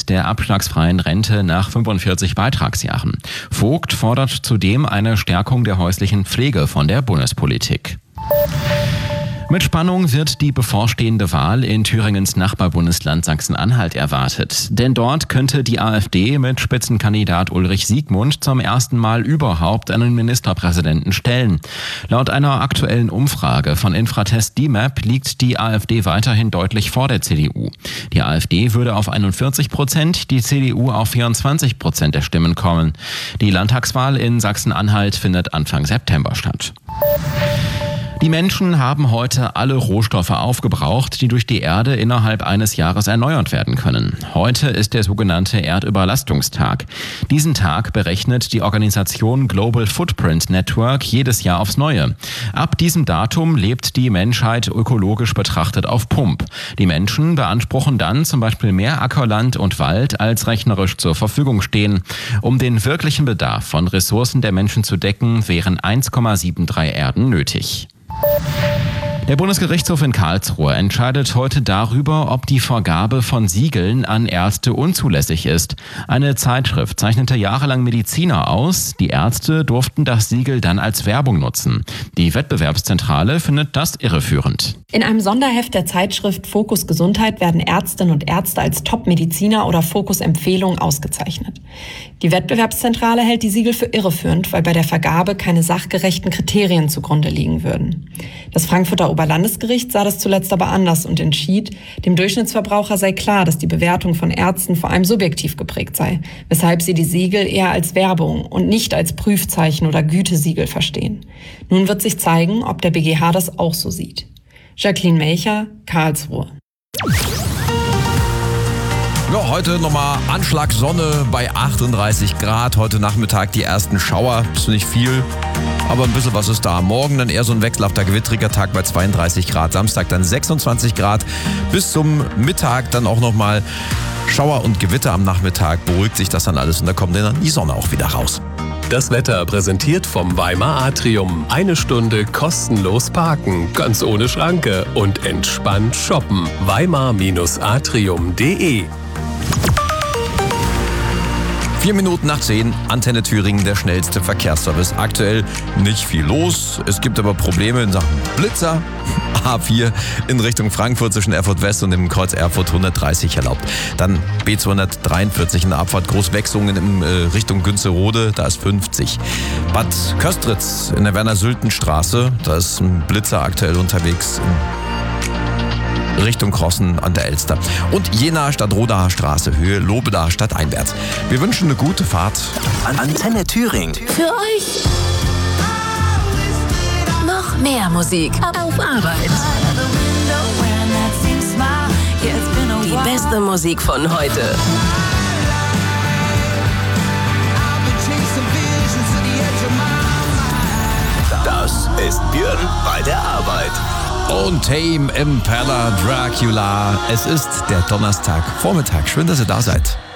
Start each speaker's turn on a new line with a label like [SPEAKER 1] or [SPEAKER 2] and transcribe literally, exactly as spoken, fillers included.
[SPEAKER 1] mit der abschlagsfreien Rente nach fünfundvierzig Beitragsjahren. Vogt fordert zudem eine Stärkung der häuslichen Pflege von der Bundespolitik. Mit Spannung wird die bevorstehende Wahl in Thüringens Nachbarbundesland Sachsen-Anhalt erwartet. Denn dort könnte die AfD mit Spitzenkandidat Ulrich Siegmund zum ersten Mal überhaupt einen Ministerpräsidenten stellen. Laut einer aktuellen Umfrage von Infratest D I M A P liegt die AfD weiterhin deutlich vor der C D U. Die AfD würde auf einundvierzig Prozent, die C D U auf vierundzwanzig Prozent der Stimmen kommen. Die Landtagswahl in Sachsen-Anhalt findet Anfang September statt. Die Menschen haben heute alle Rohstoffe aufgebraucht, die durch die Erde innerhalb eines Jahres erneuert werden können. Heute ist der sogenannte Erdüberlastungstag. Diesen Tag berechnet die Organisation Global Footprint Network jedes Jahr aufs Neue. Ab diesem Datum lebt die Menschheit ökologisch betrachtet auf Pump. Die Menschen beanspruchen dann zum Beispiel mehr Ackerland und Wald, als rechnerisch zur Verfügung stehen. Um den wirklichen Bedarf von Ressourcen der Menschen zu decken, wären eins Komma dreiundsiebzig Erden nötig. Der Bundesgerichtshof in Karlsruhe entscheidet heute darüber, ob die Vergabe von Siegeln an Ärzte unzulässig ist. Eine Zeitschrift zeichnete jahrelang Mediziner aus. Die Ärzte durften das Siegel dann als Werbung nutzen. Die Wettbewerbszentrale findet das irreführend.
[SPEAKER 2] In einem Sonderheft der Zeitschrift Fokus Gesundheit werden Ärztinnen und Ärzte als Top-Mediziner oder Fokus-Empfehlung ausgezeichnet. Die Wettbewerbszentrale hält die Siegel für irreführend, weil bei der Vergabe keine sachgerechten Kriterien zugrunde liegen würden. Das Frankfurter Oberlandesgericht sah das zuletzt aber anders und entschied, dem Durchschnittsverbraucher sei klar, dass die Bewertung von Ärzten vor allem subjektiv geprägt sei, weshalb sie die Siegel eher als Werbung und nicht als Prüfzeichen oder Gütesiegel verstehen. Nun wird sich zeigen, ob der B G H das auch so sieht. Jacqueline Melcher, Karlsruhe.
[SPEAKER 3] Ja, heute nochmal Anschlag Sonne bei achtunddreißig Grad. Heute Nachmittag die ersten Schauer. Ist nicht viel, aber ein bisschen was ist da. Morgen dann eher so ein wechselhafter, gewittriger Tag bei zweiunddreißig Grad. Samstag dann sechsundzwanzig Grad. Bis zum Mittag dann auch nochmal Schauer und Gewitter am Nachmittag. Beruhigt sich das dann alles und da kommt dann die Sonne auch wieder raus.
[SPEAKER 4] Das Wetter präsentiert vom Weimar Atrium. Eine Stunde kostenlos parken, ganz ohne Schranke und entspannt shoppen. Weimar Atrium punkt de.
[SPEAKER 3] Vier Minuten nach zehn, Antenne Thüringen, der schnellste Verkehrsservice. Aktuell nicht viel los. Es gibt aber Probleme in Sachen Blitzer. A vier in Richtung Frankfurt zwischen Erfurt West und dem Kreuz Erfurt hundertdreißig erlaubt. Dann B zweihundertdreiundvierzig in der Abfahrt Großwechslungen in äh, Richtung Günzerode, da ist fünfzig. Bad Köstritz in der Werner-Sülten-Straße, da ist ein Blitzer aktuell unterwegs. Richtung Krossen an der Elster. Und Jena Stadtrodaer Straße, Höhe Lobedaer stadteinwärts. Wir wünschen eine gute Fahrt.
[SPEAKER 5] Antenne Thüringen.
[SPEAKER 6] Für euch noch mehr Musik auf Arbeit. Die beste Musik von heute.
[SPEAKER 5] Das ist Björn bei der Arbeit.
[SPEAKER 3] Und Tame Impala Dracula. Es ist der Donnerstag Vormittag. Schön, dass ihr da seid.